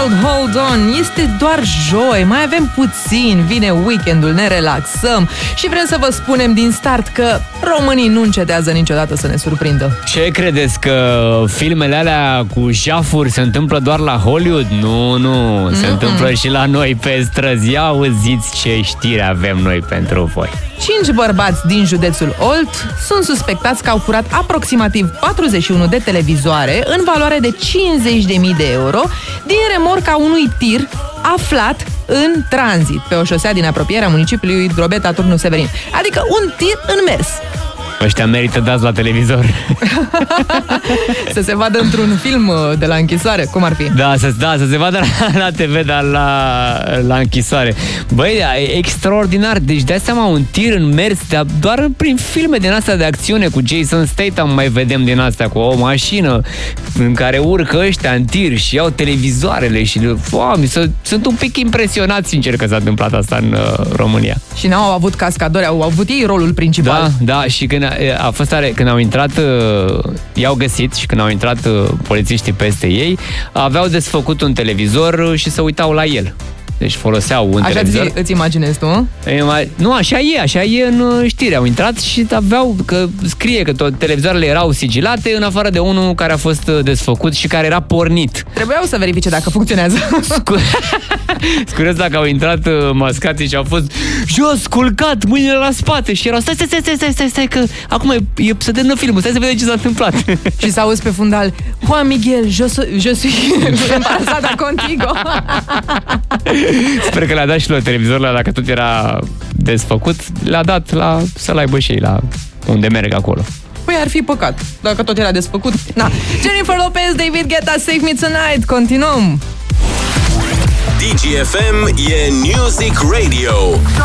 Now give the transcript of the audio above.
World, Hold On. Este doar joi, mai avem puțin, vine weekendul, ne relaxăm și vrem să vă spunem din start că românii nu încetează niciodată să ne surprindă. Ce credeți, că filmele alea cu jafuri se întâmplă doar la Hollywood? Nu, se întâmplă și la noi pe străzi. Ia auziți ce știri avem noi pentru voi. 5 bărbați din județul Olt sunt suspectați că au furat aproximativ 41 de televizoare în valoare de 50.000 de euro din remorca unui tir aflat în tranzit pe o șosea din apropierea municipiului Drobeta, Turnul Severin. Adică un tir în mers. Ăștia merită dați la televizor. Să se vadă într-un film de la închisoare, cum ar fi? Da, să se vadă la TV, dar la închisoare. Băi, e extraordinar. Deci dai seama, un tir în mers, doar prin filme din astea de acțiune cu Jason Statham mai vedem din astea, cu o mașină în care urcă ăștia în tir și iau televizoarele și sunt un pic impresionat, sincer, că s-a întâmplat asta în România. Și n-au avut cascadori, au avut ei rolul principal. Da, și când a fost tare, când au intrat, i-au găsit și când au intrat polițiștii peste ei, aveau desfăcut un televizor și se uitau la el. Deci foloseau un televizor. Așa îți imaginezi tu? Nu, așa e în știri. Au intrat și aveau, că scrie că televizoarele erau sigilate, în afară de unul care a fost desfăcut și care era pornit. Trebuiau să verifice dacă funcționează. Curios dacă au intrat mascații și au fost jos, culcat, mâinile la spate și erau stai, că acum se termină filmul, stai să vedem ce s-a întâmplat. Și s-auzi pe fundal: Juan Miguel, je suis embarazada contigo. Sper că le-a dat și la televizorul, dacă tot era desfăcut, le-a dat să-l aibă și ei la unde merg acolo. Păi ar fi păcat, dacă tot era desfăcut. Na. Jennifer Lopez, David Guetta, Save Me Tonight. Continuăm. DGFM e Music Radio.